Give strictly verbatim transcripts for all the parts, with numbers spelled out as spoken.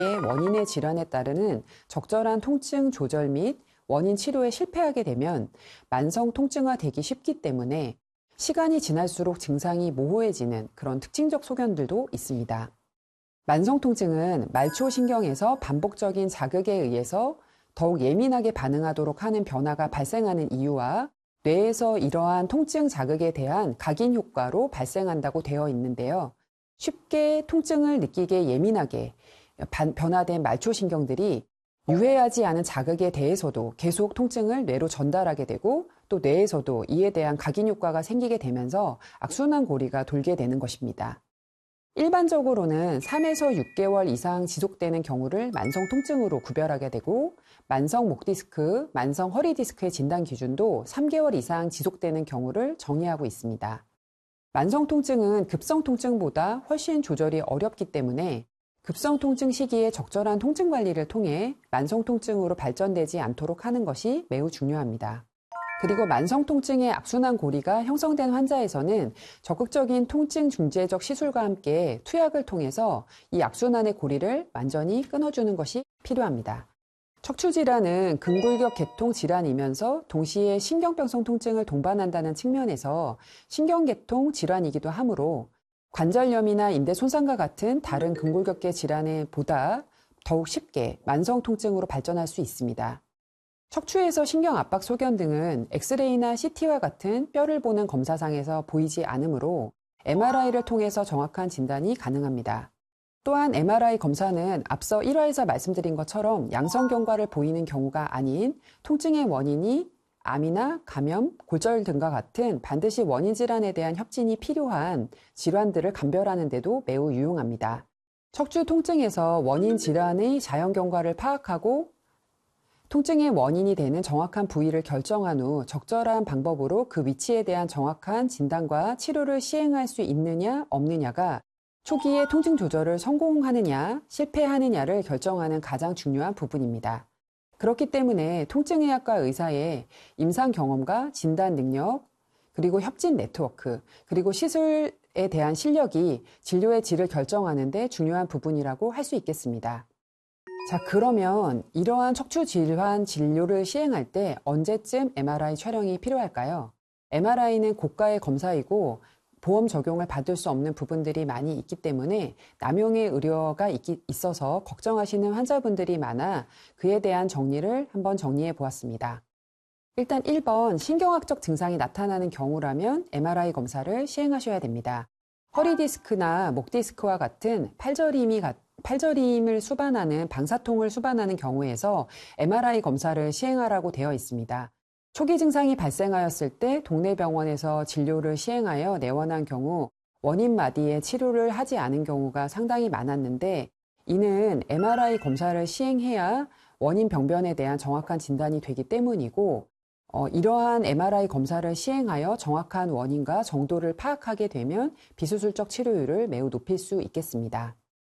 원인의 질환에 따르는 적절한 통증 조절 및 원인 치료에 실패하게 되면 만성 통증화되기 쉽기 때문에 시간이 지날수록 증상이 모호해지는 그런 특징적 소견들도 있습니다. 만성 통증은 말초신경에서 반복적인 자극에 의해서 더욱 예민하게 반응하도록 하는 변화가 발생하는 이유와 뇌에서 이러한 통증 자극에 대한 각인 효과로 발생한다고 되어 있는데요. 쉽게 통증을 느끼게 예민하게 변화된 말초신경들이 유해하지 않은 자극에 대해서도 계속 통증을 뇌로 전달하게 되고 또 뇌에서도 이에 대한 각인 효과가 생기게 되면서 악순환 고리가 돌게 되는 것입니다. 일반적으로는 삼에서 육 개월 이상 지속되는 경우를 만성 통증으로 구별하게 되고 만성 목 디스크, 만성 허리 디스크의 진단 기준도 삼 개월 이상 지속되는 경우를 정의하고 있습니다. 만성 통증은 급성 통증보다 훨씬 조절이 어렵기 때문에 급성 통증 시기에 적절한 통증 관리를 통해 만성 통증으로 발전되지 않도록 하는 것이 매우 중요합니다. 그리고 만성 통증의 악순환 고리가 형성된 환자에서는 적극적인 통증 중재적 시술과 함께 투약을 통해서 이 악순환의 고리를 완전히 끊어주는 것이 필요합니다. 척추질환은 근골격 계통 질환이면서 동시에 신경병성 통증을 동반한다는 측면에서 신경계통 질환이기도 하므로 관절염이나 인대 손상과 같은 다른 근골격계 질환에 보다 더욱 쉽게 만성 통증으로 발전할 수 있습니다. 척추에서 신경압박 소견 등은 엑스레이나 씨티와 같은 뼈를 보는 검사상에서 보이지 않으므로 엠알아이를 통해서 정확한 진단이 가능합니다. 또한 엠알아이 검사는 앞서 일 화에서 말씀드린 것처럼 양성경과를 보이는 경우가 아닌 통증의 원인이 암이나 감염, 골절 등과 같은 반드시 원인 질환에 대한 협진이 필요한 질환들을 감별하는 데도 매우 유용합니다. 척추 통증에서 원인 질환의 자연경과를 파악하고 통증의 원인이 되는 정확한 부위를 결정한 후 적절한 방법으로 그 위치에 대한 정확한 진단과 치료를 시행할 수 있느냐 없느냐가 초기에 통증 조절을 성공하느냐 실패하느냐를 결정하는 가장 중요한 부분입니다. 그렇기 때문에 통증의학과 의사의 임상 경험과 진단 능력, 그리고 협진 네트워크, 그리고 시술에 대한 실력이 진료의 질을 결정하는 데 중요한 부분이라고 할 수 있겠습니다. 자, 그러면 이러한 척추 질환 진료를 시행할 때 언제쯤 엠알아이 촬영이 필요할까요? 엠알아이는 고가의 검사이고 보험 적용을 받을 수 없는 부분들이 많이 있기 때문에 남용의 우려가 있어서 걱정하시는 환자분들이 많아 그에 대한 정리를 한번 정리해 보았습니다. 일단 일 번 신경학적 증상이 나타나는 경우라면 엠알아이 검사를 시행하셔야 됩니다. 허리 디스크나 목 디스크와 같은 팔저림이 팔저림을 수반하는 방사통을 수반하는 경우에서 엠알아이 검사를 시행하라고 되어 있습니다. 초기 증상이 발생하였을 때 동네 병원에서 진료를 시행하여 내원한 경우 원인 마디에 치료를 하지 않은 경우가 상당히 많았는데 이는 엠알아이 검사를 시행해야 원인 병변에 대한 정확한 진단이 되기 때문이고 어, 이러한 엠알아이 검사를 시행하여 정확한 원인과 정도를 파악하게 되면 비수술적 치료율을 매우 높일 수 있겠습니다.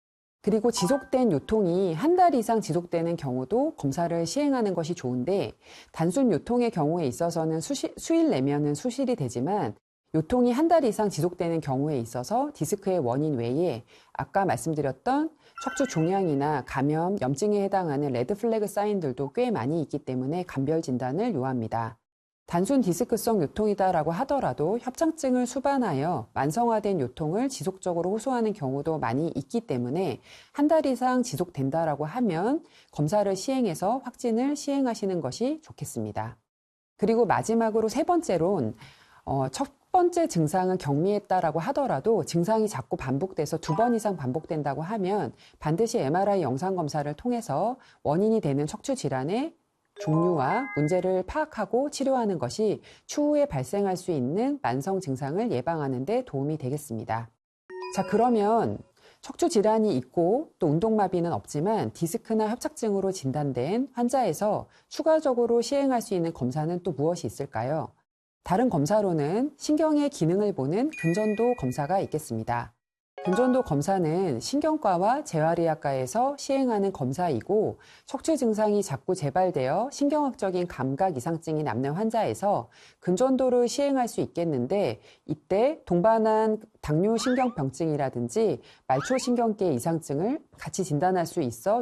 그리고 지속된 요통이 한 달 이상 지속되는 경우도 검사를 시행하는 것이 좋은데 단순 요통의 경우에 있어서는 수시, 수일 내면은 수술이 되지만 요통이 한 달 이상 지속되는 경우에 있어서 디스크의 원인 외에 아까 말씀드렸던 척추 종양이나 감염, 염증에 해당하는 레드 플래그 사인들도 꽤 많이 있기 때문에 감별 진단을 요합니다. 단순 디스크성 요통이다라고 하더라도 협착증을 수반하여 만성화된 요통을 지속적으로 호소하는 경우도 많이 있기 때문에 한 달 이상 지속된다라고 하면 검사를 시행해서 확진을 시행하시는 것이 좋겠습니다. 그리고 마지막으로 세 번째론 어, 첫 번째 증상은 경미했다라고 하더라도 증상이 자꾸 반복돼서 두 번 이상 반복된다고 하면 반드시 엠알아이 영상검사를 통해서 원인이 되는 척추 질환의 종류와 문제를 파악하고 치료하는 것이 추후에 발생할 수 있는 만성 증상을 예방하는 데 도움이 되겠습니다. 자, 그러면 척추 질환이 있고 또 운동마비는 없지만 디스크나 협착증으로 진단된 환자에서 추가적으로 시행할 수 있는 검사는 또 무엇이 있을까요? 다른 검사로는 신경의 기능을 보는 근전도 검사가 있겠습니다. 근전도 검사는 신경과와 재활의학과에서 시행하는 검사이고 척추 증상이 자꾸 재발되어 신경학적인 감각 이상증이 남는 환자에서 근전도를 시행할 수 있겠는데 이때 동반한 당뇨신경병증이라든지 말초신경계 이상증을 같이 진단할 수 있어